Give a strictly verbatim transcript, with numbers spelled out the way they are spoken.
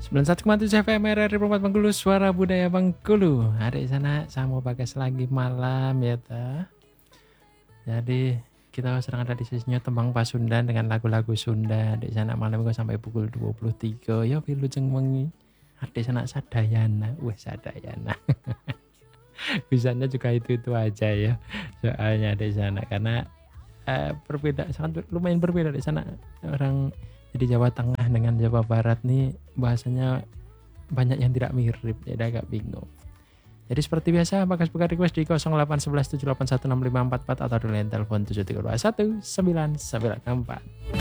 sembilan puluh satu koma tujuh F M R R I Perempat Bengkulu, suara budaya Bengkulu. Hari sana saya mau bagas lagi malam ya ta. Jadi kita sedang ada di sesinya Tembang Pasundan dengan lagu-lagu Sunda. Di sana malam itu sampai pukul dua puluh tiga. Ya wilujeng wengi. Di sana Sadayana, wah Sadayana. Bisanya juga itu-itu aja ya. Soalnya di sana karena eh, berbeda, sangat lumayan berbeda di sana. Orang jadi Jawa Tengah dengan Jawa Barat nih bahasanya banyak yang tidak mirip, jadi agak bingung. Jadi seperti biasa, bagas buka request di nol delapan satu satu tujuh delapan satu enam lima empat empat atau di line telepon tujuh tiga dua satu sembilan sembilan empat.